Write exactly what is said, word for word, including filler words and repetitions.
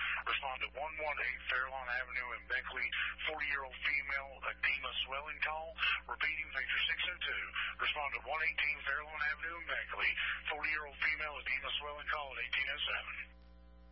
Respond to one one eight Fairlawn Avenue in Beckley, forty-year-old female, edema swelling call. Repeating, pager six oh two. Respond to one eighteen Fairlawn Avenue in Beckley, forty-year-old female, edema swelling call at eighteen oh seven.